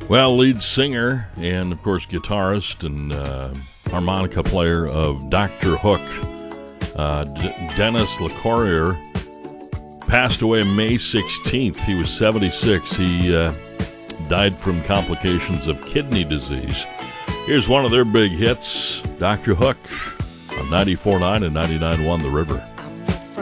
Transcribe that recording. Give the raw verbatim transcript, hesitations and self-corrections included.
Well, lead singer and, of course, guitarist and uh, harmonica player of Doctor Hook, uh, D- Dennis LeCourrier, passed away May sixteenth. He was seventy-six. He uh, died from complications of kidney disease. Here's one of their big hits, Doctor Hook, on ninety-four point nine and ninety-nine point one The River.